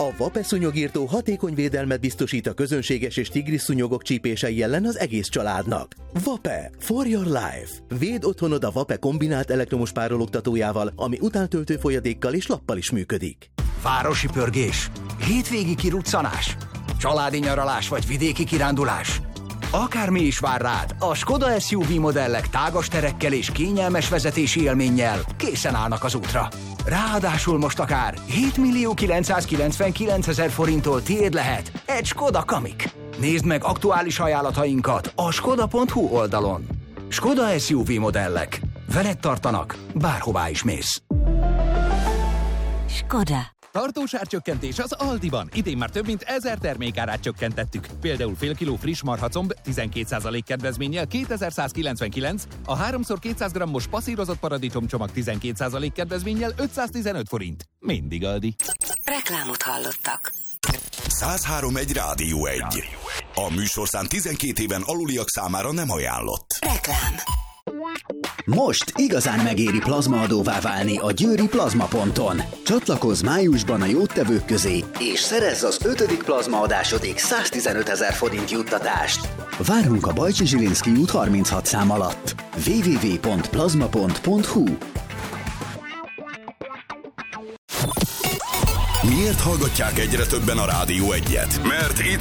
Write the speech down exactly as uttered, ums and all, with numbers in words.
A Vape szúnyogírtó hatékony védelmet biztosít a közönséges és tigris szúnyogok csípései ellen az egész családnak. Vape for your life. Védd otthonod a Vape kombinált elektromos párologtatójával, ami utántöltő folyadékkal és lappal is működik. Városi pörgés, hétvégi kiruccanás, családi nyaralás vagy vidéki kirándulás. Akármi is vár rád, a Skoda es u vé modellek tágas terekkel és kényelmes vezetési élménnyel készen állnak az útra. Ráadásul most akár hétmillió kilencszázkilencvenkilencezer forinttól tiéd lehet egy Skoda Kamiq. Nézd meg aktuális ajánlatainkat a skoda pont hu oldalon. Skoda es u vé modellek. Veled tartanak, bárhová is mész. Skoda. Tartós árcsökkentés az Aldiban. Idén már több mint ezer termékárát csökkentettük. Például fél kiló friss marhacomb tizenkét százalék kedvezménnyel kétezer-százkilencvenkilenc, a háromszor kétszáz grammos passzírozott paradicsomcsomag tizenkét százalék kedvezménnyel ötszáztizenöt forint. Mindig Aldi. Reklámot hallottak. száz három egy Rádió egy. A műsorszám tizenkét éven aluliak számára nem ajánlott. Reklám. Most igazán megéri plazmaadóvá válni a győri plazmaponton. Csatlakozz májusban a jóttevők közé, és szerezz az ötödik plazmaadásodék száztizenötezer forint juttatást. Várunk a Bajcsi Zsilinszky út harminchat szám alatt. double-u double-u double-u pont plazmapont pont hu. Miért hallgatják egyre többen a Rádió egyet? Mert itt